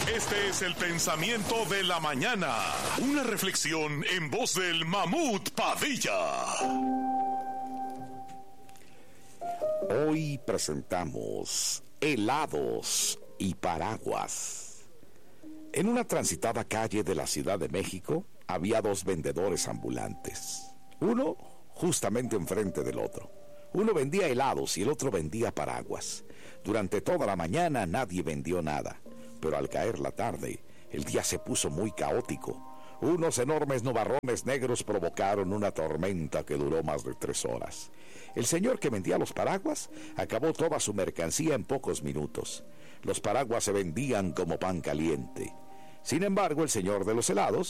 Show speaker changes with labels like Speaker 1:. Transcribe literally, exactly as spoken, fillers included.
Speaker 1: Este es el pensamiento de la mañana. Una reflexión en voz del Mamut Padilla.
Speaker 2: Hoy presentamos helados y paraguas. En una transitada calle de la Ciudad de México había dos vendedores ambulantes. Uno justamente enfrente del otro. Uno vendía helados y el otro vendía paraguas. Durante toda la mañana nadie vendió nada, pero al caer la tarde, el día se puso muy caótico. Unos enormes nubarrones negros provocaron una tormenta que duró más de tres horas. El señor que vendía los paraguas acabó toda su mercancía en pocos minutos. Los paraguas se vendían como pan caliente. Sin embargo, el señor de los helados